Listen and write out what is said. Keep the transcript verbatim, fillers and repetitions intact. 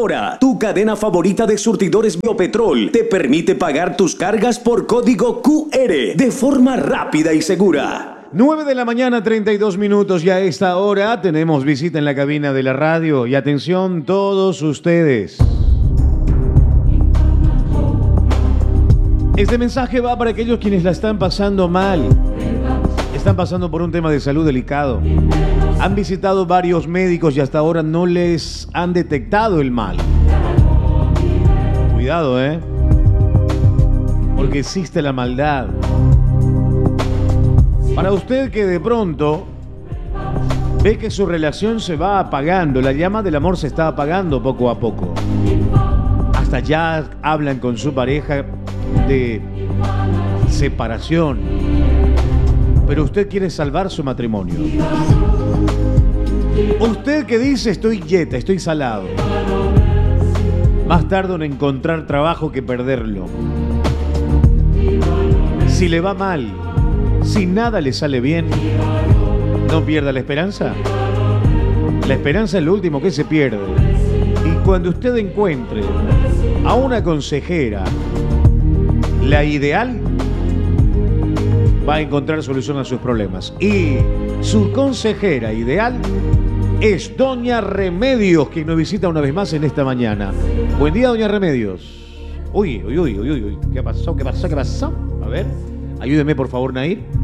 Ahora, tu cadena favorita de surtidores Biopetrol te permite pagar tus cargas por código Q R de forma rápida y segura. nueve de la mañana, treinta y dos minutos. Ya a esta hora tenemos visita en la cabina de la radio. Y atención todos ustedes. Este mensaje va para aquellos quienes la están pasando mal. Están pasando por un tema de salud delicado. Han visitado varios médicos y hasta ahora no les han detectado el mal. Cuidado, ¿eh? Porque existe la maldad. Para usted que de pronto ve que su relación se va apagando, la llama del amor se está apagando poco a poco. Hasta ya hablan con su pareja de separación. Pero usted quiere salvar su matrimonio. Usted que dice estoy yeta, estoy salado. Más tarde en encontrar trabajo que perderlo. Si le va mal, si nada le sale bien, no pierda la esperanza. La esperanza es lo último que se pierde. Y cuando usted encuentre a una consejera, la ideal, va a encontrar solución a sus problemas. Y su consejera ideal es Doña Remedios, quien nos visita una vez más en esta mañana. Buen día, Doña Remedios. Uy, uy, uy, uy, uy. ¿Qué pasó? ¿Qué pasó? ¿Qué pasó? A ver, ayúdeme por favor, Nair.